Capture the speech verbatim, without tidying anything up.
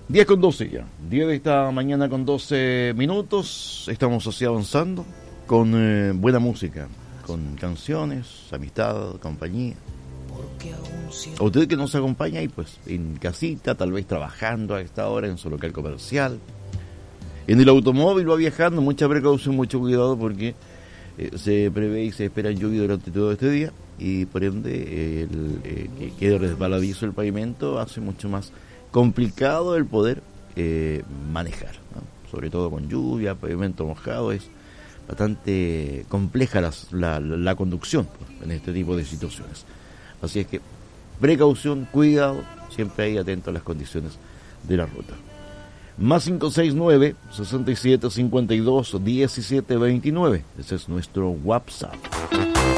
diez con doce ya. diez de esta mañana con doce minutos. Estamos así avanzando con eh, buena música, con canciones, amistad, compañía. A usted que nos acompaña ahí, pues, en casita, tal vez trabajando a esta hora en su local comercial. En el automóvil va viajando, mucha precaución, mucho cuidado porque eh, se prevé y se espera lluvia durante todo este día y por ende el, eh, que quede resbaladizo el pavimento hace mucho más complicado el poder eh, manejar, ¿no? Sobre todo con lluvia, pavimento mojado, es bastante compleja las, la, la, la conducción, pues, en este tipo de situaciones. Así es que precaución, cuidado, siempre ahí atento a las condiciones de la ruta. Más cinco seis nueve, sesenta y siete, cincuenta y dos, diecisiete veintinueve. Ese es nuestro WhatsApp.